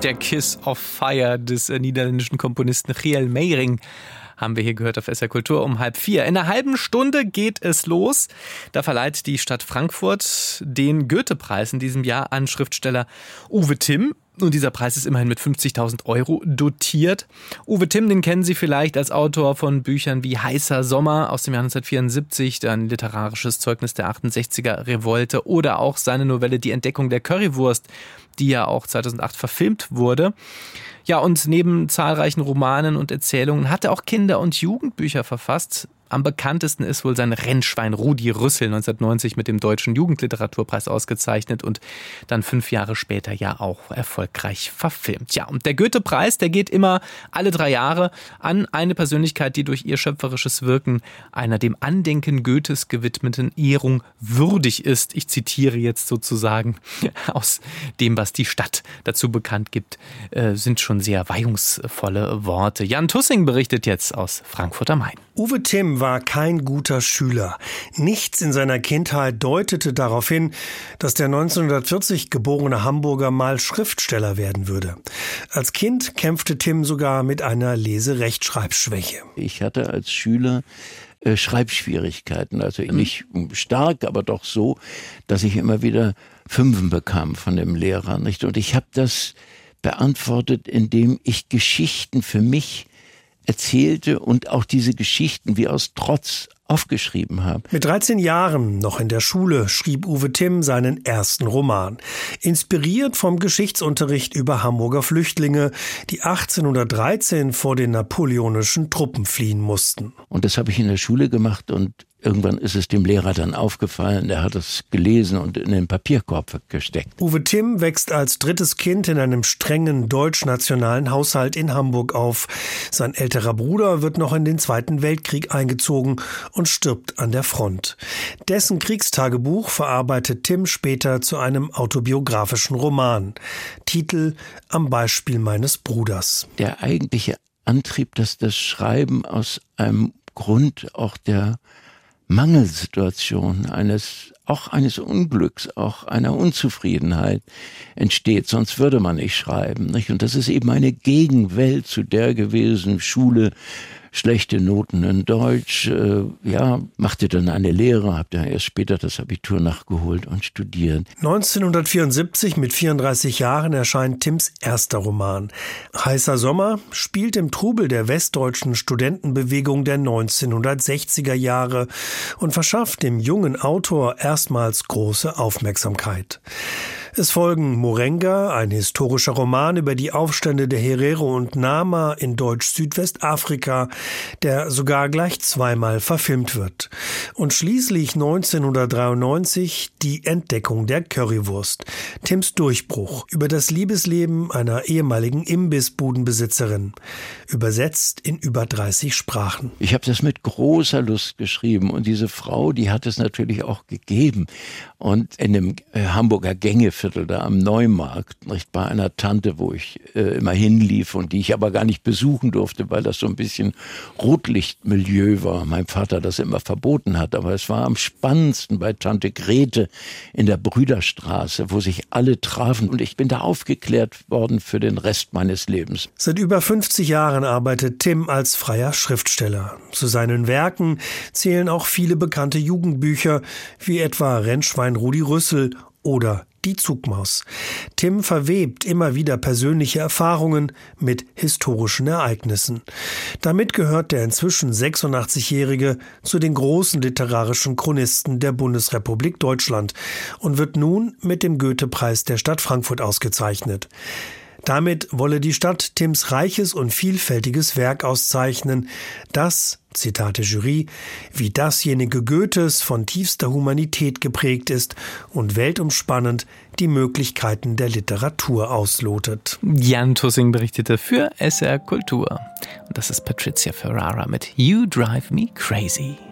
Der Kiss of Fire des niederländischen Komponisten Giel Meijering haben wir hier gehört auf SR Kultur um 3:30. In einer halben Stunde geht es los. Da verleiht die Stadt Frankfurt den Goethe-Preis in diesem Jahr an Schriftsteller Uwe Timm. Und dieser Preis ist immerhin mit 50.000 € dotiert. Uwe Timm, den kennen Sie vielleicht als Autor von Büchern wie Heißer Sommer aus dem Jahr 1974, ein literarisches Zeugnis der 68er-Revolte, oder auch seine Novelle Die Entdeckung der Currywurst, die ja auch 2008 verfilmt wurde. Ja, und neben zahlreichen Romanen und Erzählungen hat er auch Kinder- und Jugendbücher verfasst. Am bekanntesten ist wohl sein Rennschwein Rudi Rüssel, 1990 mit dem Deutschen Jugendliteraturpreis ausgezeichnet und dann 5 Jahre später ja auch erfolgreich verfilmt. Ja, und der Goethe-Preis, der geht immer alle 3 Jahre an eine Persönlichkeit, die durch ihr schöpferisches Wirken einer dem Andenken Goethes gewidmeten Ehrung würdig ist. Ich zitiere jetzt sozusagen aus dem, was die Stadt dazu bekannt gibt, sind schon sehr weihungsvolle Worte. Jan Tussing berichtet jetzt aus Frankfurt am Main. Uwe Timm war kein guter Schüler. Nichts in seiner Kindheit deutete darauf hin, dass der 1940 geborene Hamburger mal Schriftsteller werden würde. Als Kind kämpfte Timm sogar mit einer Lese-Rechtschreibschwäche. Ich hatte als Schüler Schreibschwierigkeiten, also nicht stark, aber doch so, dass ich immer wieder Fünfen bekam von dem Lehrer, nicht? Und ich habe das beantwortet, indem ich Geschichten für mich erzählte und auch diese Geschichten wie aus Trotz aufgeschrieben habe. Mit 13 Jahren, noch in der Schule, schrieb Uwe Timm seinen ersten Roman. Inspiriert vom Geschichtsunterricht über Hamburger Flüchtlinge, die 1813 vor den napoleonischen Truppen fliehen mussten. Und das habe ich in der Schule gemacht und irgendwann ist es dem Lehrer dann aufgefallen, der hat es gelesen und in den Papierkorb gesteckt. Uwe Timm wächst als drittes Kind in einem strengen deutsch-nationalen Haushalt in Hamburg auf. Sein älterer Bruder wird noch in den Zweiten Weltkrieg eingezogen und stirbt an der Front. Dessen Kriegstagebuch verarbeitet Timm später zu einem autobiografischen Roman. Titel Am Beispiel meines Bruders. Der eigentliche Antrieb, dass das Schreiben aus einem Grund auch der Mangelsituation, eines Unglücks, auch einer Unzufriedenheit entsteht. Sonst würde man nicht schreiben, nicht? Und das ist eben eine Gegenwelt zu der gewesen, Schule, schlechte Noten in Deutsch, machte dann eine Lehre, habe dann erst später das Abitur nachgeholt und studiert. 1974, mit 34 Jahren, erscheint Timms erster Roman. Heißer Sommer spielt im Trubel der westdeutschen Studentenbewegung der 1960er Jahre und verschafft dem jungen Autor erstmals große Aufmerksamkeit. Es folgen Morenga, ein historischer Roman über die Aufstände der Herero und Nama in Deutsch-Südwestafrika, der sogar gleich 2-mal verfilmt wird. Und schließlich 1993 Die Entdeckung der Currywurst, Timms Durchbruch über das Liebesleben einer ehemaligen Imbissbudenbesitzerin, übersetzt in über 30 Sprachen. Ich habe das mit großer Lust geschrieben und diese Frau, die hat es natürlich auch gegeben. Und in dem Hamburger Gängeviertel da am Neumarkt, nicht, bei einer Tante, wo ich immer hinlief und die ich aber gar nicht besuchen durfte, weil das so ein bisschen Rotlichtmilieu war. Mein Vater das immer verboten hat, aber es war am spannendsten bei Tante Grete in der Brüderstraße, wo sich alle trafen und ich bin da aufgeklärt worden für den Rest meines Lebens. Seit über 50 Jahren arbeitet Timm als freier Schriftsteller. Zu seinen Werken zählen auch viele bekannte Jugendbücher, wie etwa Rennschwein Rudi Rüssel oder Die Zugmaus. Timm verwebt immer wieder persönliche Erfahrungen mit historischen Ereignissen. Damit gehört der inzwischen 86-Jährige zu den großen literarischen Chronisten der Bundesrepublik Deutschland und wird nun mit dem Goethe-Preis der Stadt Frankfurt ausgezeichnet. Damit wolle die Stadt Timms reiches und vielfältiges Werk auszeichnen, das, Zitat der Jury, wie dasjenige Goethes von tiefster Humanität geprägt ist und weltumspannend die Möglichkeiten der Literatur auslotet. Jan Tussing berichtete für SR Kultur. Und das ist Patricia Ferrara mit You Drive Me Crazy.